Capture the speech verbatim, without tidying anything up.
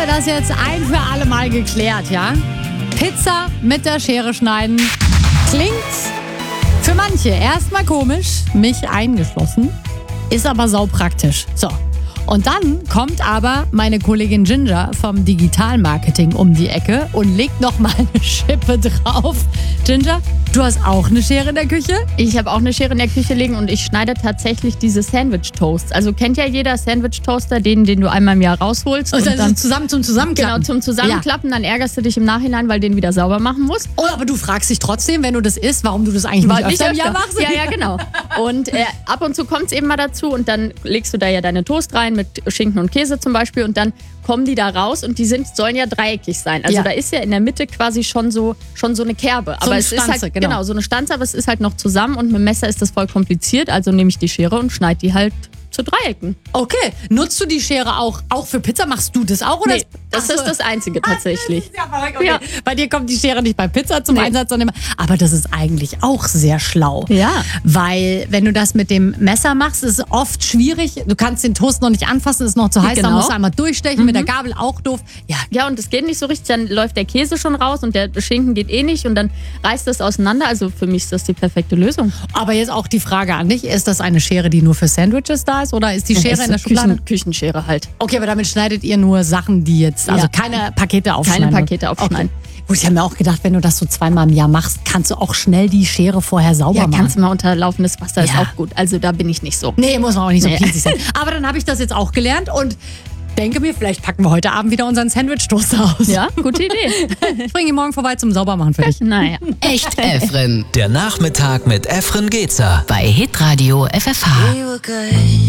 das jetzt ein für alle Mal geklärt, ja? Pizza mit der Schere schneiden klingt für manche erstmal komisch, mich eingeschlossen, ist aber saupraktisch. So. Und dann kommt aber meine Kollegin Ginger vom Digitalmarketing um die Ecke und legt noch mal eine Schippe drauf. Ginger, du hast auch eine Schere in der Küche? Ich habe auch eine Schere in der Küche liegen und ich schneide tatsächlich diese Sandwich-Toasts. Also kennt ja jeder Sandwich-Toaster, den, den du einmal im Jahr rausholst. Und, und dann, dann zusammen zum Zusammenklappen. Genau, zum Zusammenklappen. Ja. Dann ärgerst du dich im Nachhinein, weil den wieder sauber machen musst. Oh, aber du fragst dich trotzdem, wenn du das isst, warum du das eigentlich nicht, nicht öfter im Jahr machst. Ja, ja, genau. Und äh, ab und zu kommt es eben mal dazu und dann legst du da ja deine Toast rein mit Schinken und Käse zum Beispiel und dann kommen die da raus und die sind, sollen ja dreieckig sein. Also ja. Da ist ja in der Mitte quasi schon so, schon so eine Kerbe. So aber eine es Stanze, ist halt genau. genau so eine Stanze, aber es ist halt noch zusammen und mit dem Messer ist das voll kompliziert. Also nehme ich die Schere und schneide die halt zu Dreiecken. Okay, nutzt du die Schere auch, auch für Pizza? Machst du das auch? Oder? Nee, das Ach ist so. das Einzige tatsächlich. Das ist ja verrückt. Okay. Ja. Bei dir kommt die Schere nicht bei Pizza zum nee. Einsatz, sondern immer. Aber das ist eigentlich auch sehr schlau. Ja. Weil wenn du das mit dem Messer machst, ist es oft schwierig. Du kannst den Toast noch nicht anfassen, ist noch zu heiß, genau. Dann musst du einmal durchstechen, mhm. mit der Gabel auch doof. Ja. ja, und es geht nicht so richtig, dann läuft der Käse schon raus und der Schinken geht eh nicht und dann reißt es auseinander. Also für mich ist das die perfekte Lösung. Aber jetzt auch die Frage an dich, ist das eine Schere, die nur für Sandwiches da ist oder ist die Schere in der Schublade? Küchen, Küchenschere halt. Okay, aber damit schneidet ihr nur Sachen, die jetzt, also ja. keine Pakete aufschneiden. Keine Pakete aufschneiden. Okay. Gut, ich habe mir auch gedacht, wenn du das so zweimal im Jahr machst, kannst du auch schnell die Schere vorher sauber ja, machen. Ja, kannst du mal unter laufendes Wasser, ist ja. auch gut. Also da bin ich nicht so. Nee, muss man auch nicht so nee. pinzig sein. Aber dann habe ich das jetzt auch gelernt und denke mir, vielleicht packen wir heute Abend wieder unseren Sandwich-Toaster aus. Ja, gute Idee. Ich bringe ihn morgen vorbei zum Saubermachen für dich. Naja. Echt Efren. Der Nachmittag mit Efren Getzer. Bei Hitradio F F H.